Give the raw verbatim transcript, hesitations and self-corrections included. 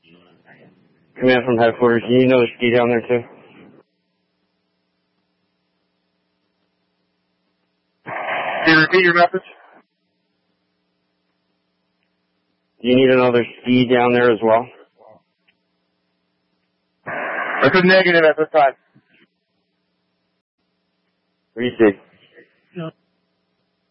Command from headquarters. Do you need another ski down there too? Can you repeat your message? Do you need another ski down there as well? That's a negative at this time. Receive. Yeah.